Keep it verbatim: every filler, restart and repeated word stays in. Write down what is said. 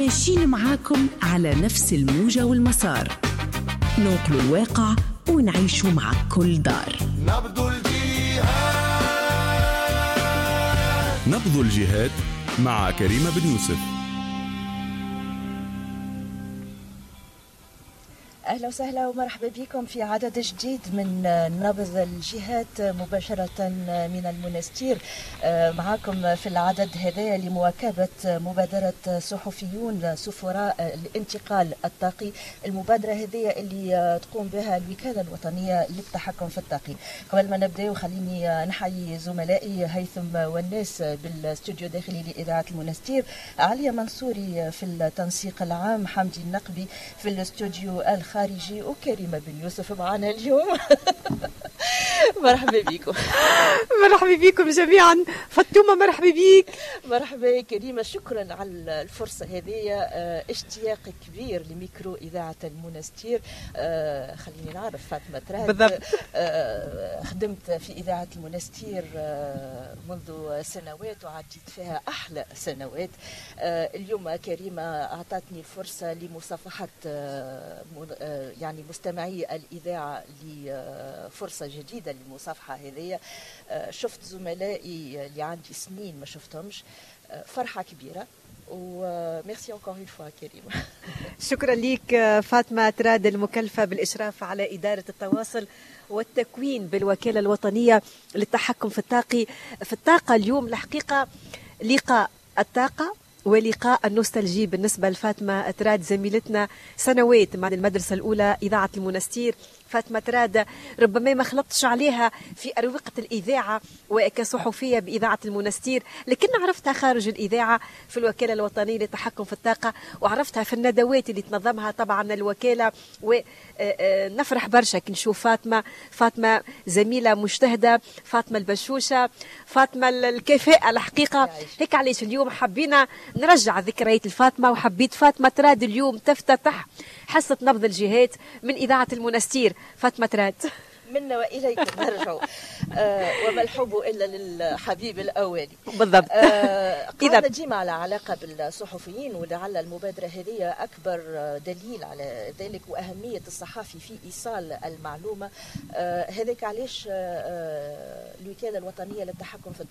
ماشيين معاكم على نفس الموجة والمسار، ننقل الواقع ونعيشه مع كل دار. نبض الجهاد نبض الجهاد مع كريمة بن يوسف. أهلا وسهلا ومرحبا بكم في عدد جديد من نبض الجهاد مباشرة من المنستير. معكم في العدد هذا لمواكبة مبادرة صحفيون سفراء الانتقال الطاقي. المبادرة هذه اللي تقوم بها الوكالة الوطنية للتحكم في الطاقي. قبل ما نبدأ خليني نحيي زملائي هيثم والناس بالاستوديو الداخلي لإذاعة المنستير، عليا منصوري في التنسيق العام، حمدي النقبي في الاستوديو الخارجي، وكريمة بن يوسف معنا اليوم. مرحبا بكم. مرحبا بكم جميعا. فاطمة مرحبا بك. مرحبا كريمة، شكرا على الفرصة هذه. اشتياق كبير لميكرو إذاعة المنستير. خليني نعرف فاطمة تراد. بالضبط. خدمت في إذاعة المنستير منذ سنوات وعديت فيها أحلى سنوات. اليوم كريمة أعطتني الفرصة لمصافحة يعني مستمعي الإذاعة لفرصة جديدة للمصافحة هذه. شفت زملائي اللي عندي سنين ما شفتهمش، فرحة كبيرة. وميرسي encore une fois كريمة. شكرا لك فاطمة تراد، المكلفة بالإشراف على إدارة التواصل والتكوين بالوكالة الوطنية للتحكم في الطاقة. في الطاقة اليوم الحقيقة لقاء الطاقة ولقاء النوستالجي بالنسبة لفاطمة تراد زميلتنا سنوات مع المدرسة الأولى إذاعة المنستير. فاطمة تراد ربما ما خلطتش عليها في أروقة الإذاعة وكصحفية بإذاعة المنستير، لكن عرفتها خارج الإذاعة في الوكالة الوطنية للتحكم في الطاقة، وعرفتها في الندوات اللي تنظمها طبعا الوكالة. ونفرح برشا كي نشوف فاطمة فاطمة زميلة مجتهدة، فاطمة البشوشة، فاطمة الكفاءة الحقيقة. هيك علاش اليوم حبينا نرجع ذكريات الفاطمة، وحبيت فاطمة تراد اليوم تفتتح حصة نبض الجهاد من إذاعة المنستير. فاطمة تراد، منا وإليك نرجع. آه وما الحب إلا للحبيب الأولي. بالضبط. آه قاعدة ديما على علاقة بالصحفيين، ولعل المبادرة هذه أكبر دليل على ذلك، وأهمية الصحافي في إيصال المعلومة. آه هذاك علاش آه الوكالة الوطنية للتحكم في